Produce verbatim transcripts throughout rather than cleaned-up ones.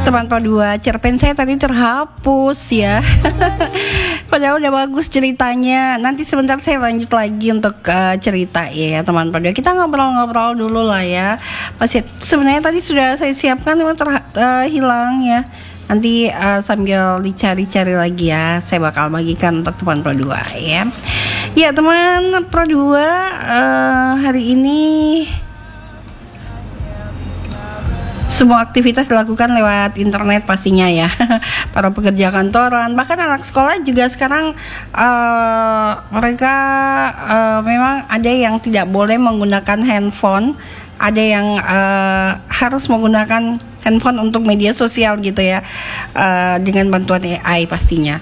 Teman Pro dua, cerpen saya tadi terhapus ya. Padahal udah bagus ceritanya. Nanti sebentar saya lanjut lagi untuk uh, cerita ya teman Pro dua. Kita ngobrol-ngobrol dulu lah ya. Pasti sebenarnya tadi sudah saya siapkan cuma ter- uh, hilang ya. Nanti uh, sambil dicari-cari lagi ya, saya bakal bagikan untuk teman Pro dua ya. Ya teman Pro dua, uh, hari ini semua aktivitas dilakukan lewat internet pastinya ya. Para pekerja kantoran, bahkan anak sekolah juga sekarang uh, mereka uh, memang ada yang tidak boleh menggunakan handphone, ada yang uh, harus menggunakan handphone untuk media sosial gitu ya, uh, dengan bantuan A I pastinya.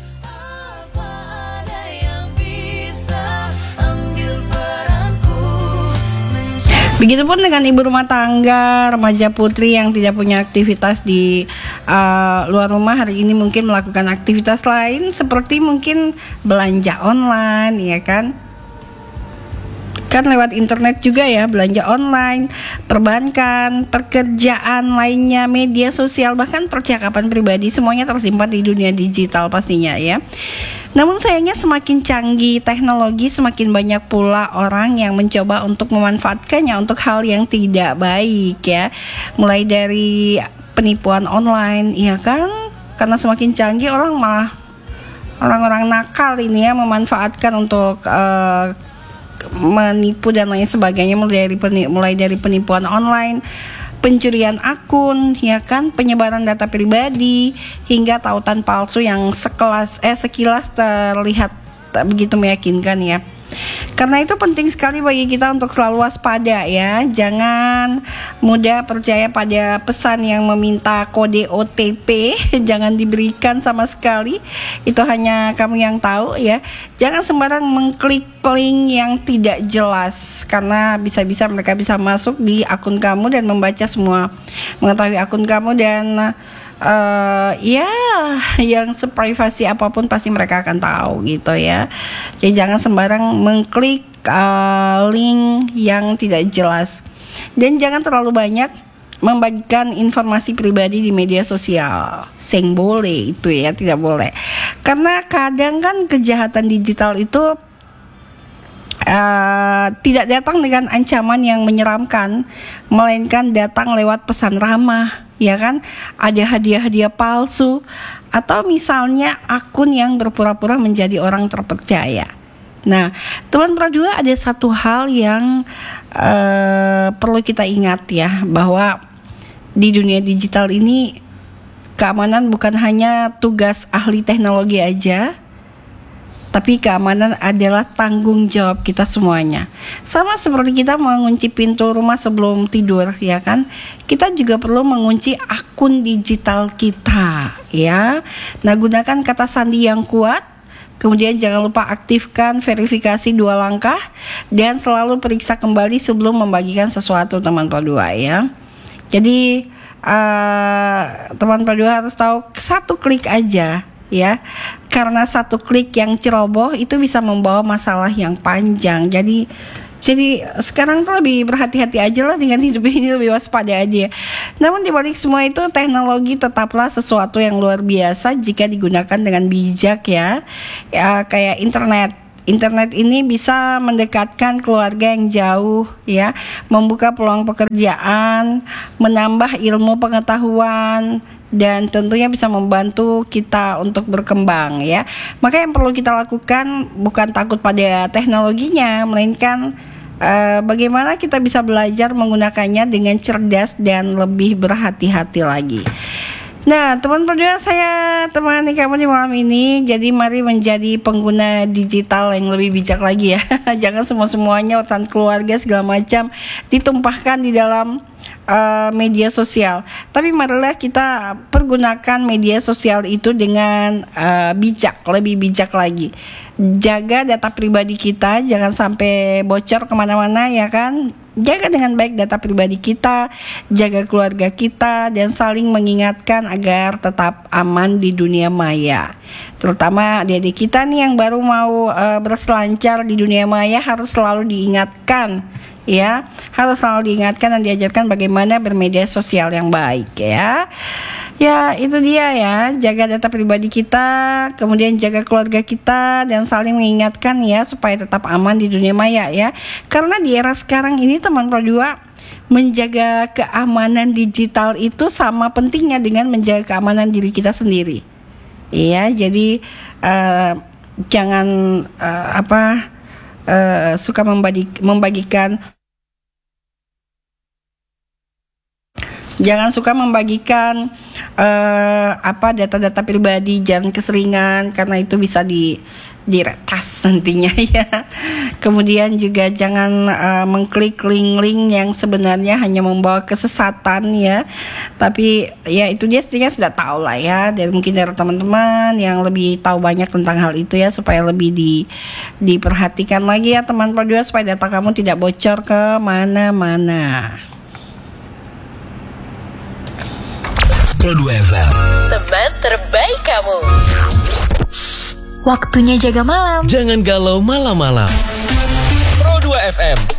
Begitupun dengan ibu rumah tangga, remaja putri yang tidak punya aktivitas di uh, luar rumah, hari ini mungkin melakukan aktivitas lain seperti mungkin belanja online, ya kan? Kan lewat internet juga ya, belanja online, perbankan, pekerjaan lainnya, media sosial, bahkan percakapan pribadi, semuanya tersimpan di dunia digital pastinya ya. Namun sayangnya semakin canggih teknologi, semakin banyak pula orang yang mencoba untuk memanfaatkannya untuk hal yang tidak baik ya. Mulai dari penipuan online, ya kan? Karena semakin canggih orang malah orang-orang nakal ini ya memanfaatkan untuk uh, menipu dan lain sebagainya, mulai dari penipuan, mulai dari penipuan online, pencurian akun, ya kan, penyebaran data pribadi, hingga tautan palsu yang sekelas eh sekilas terlihat tak begitu meyakinkan ya. Karena itu penting sekali bagi kita untuk selalu waspada ya. Jangan mudah percaya pada pesan yang meminta kode O T P. Jangan diberikan sama sekali. Itu hanya kamu yang tahu ya. Jangan sembarang mengklik link yang tidak jelas, karena bisa-bisa mereka bisa masuk di akun kamu dan membaca semua, mengetahui akun kamu, dan Uh, ya yang seprivasi apapun pasti mereka akan tahu gitu ya. Jadi jangan sembarang mengklik uh, link yang tidak jelas, dan jangan terlalu banyak membagikan informasi pribadi di media sosial. Seng boleh itu ya, tidak boleh, karena kadang kan kejahatan digital itu Uh, tidak datang dengan ancaman yang menyeramkan, melainkan datang lewat pesan ramah, ya kan? Ada hadiah-hadiah palsu, atau misalnya akun yang berpura-pura menjadi orang terpercaya. Nah, teman Pro dua, ada satu hal yang uh, perlu kita ingat ya, bahwa di dunia digital ini keamanan bukan hanya tugas ahli teknologi aja, tapi keamanan adalah tanggung jawab kita semuanya. Sama seperti kita mengunci pintu rumah sebelum tidur, ya kan? Kita juga perlu mengunci akun digital kita, ya. Nah, gunakan kata sandi yang kuat. Kemudian jangan lupa aktifkan verifikasi dua langkah, dan selalu periksa kembali sebelum membagikan sesuatu teman Pro dua ya. Jadi uh, teman Pro dua harus tahu, satu klik aja ya, karena satu klik yang ceroboh itu bisa membawa masalah yang panjang. Jadi jadi sekarang tuh lebih berhati-hati aja lah dengan hidup ini, lebih waspada aja. Namun dibalik semua itu, teknologi tetaplah sesuatu yang luar biasa jika digunakan dengan bijak ya. Ya kayak internet. Internet ini bisa mendekatkan keluarga yang jauh ya, membuka peluang pekerjaan, menambah ilmu pengetahuan, dan tentunya bisa membantu kita untuk berkembang ya. Maka yang perlu kita lakukan bukan takut pada teknologinya, melainkan uh, bagaimana kita bisa belajar menggunakannya dengan cerdas dan lebih berhati-hati lagi. Nah, teman Pro dua, saya temani kamu di malam ini. Jadi mari menjadi pengguna digital yang lebih bijak lagi ya. Jangan semua-semuanya urusan keluarga segala macam ditumpahkan di dalam uh, media sosial. Tapi marilah kita pergunakan media sosial itu dengan uh, bijak, lebih bijak lagi. Jaga data pribadi kita, jangan sampai bocor kemana-mana ya kan. Jaga dengan baik data pribadi kita, jaga keluarga kita, dan saling mengingatkan agar tetap aman di dunia maya. Terutama adik-adik kita nih yang baru mau uh, berselancar di dunia maya, harus selalu diingatkan ya, harus selalu diingatkan dan diajarkan bagaimana bermedia sosial yang baik ya. Ya itu dia ya, jaga data pribadi kita, kemudian jaga keluarga kita, dan saling mengingatkan ya supaya tetap aman di dunia maya ya. Karena di era sekarang ini teman Pro dua, menjaga keamanan digital itu sama pentingnya dengan menjaga keamanan diri kita sendiri. Iya, jadi uh, jangan uh, apa uh, suka membagi, membagikan Jangan suka membagikan uh, apa data-data pribadi, jangan keseringan karena itu bisa di diretas nantinya ya. Kemudian juga jangan uh, mengklik link-link yang sebenarnya hanya membawa kesesatan ya. Tapi ya itu dia setidaknya sudah tahu lah ya. Dan mungkin dari teman-teman yang lebih tahu banyak tentang hal itu ya, supaya lebih di diperhatikan lagi ya teman Pro dua, supaya data kamu tidak bocor ke mana-mana. Pro dua F M, teman terbaik kamu. Waktunya jaga malam. Jangan galau malam-malam. Pro dua F M.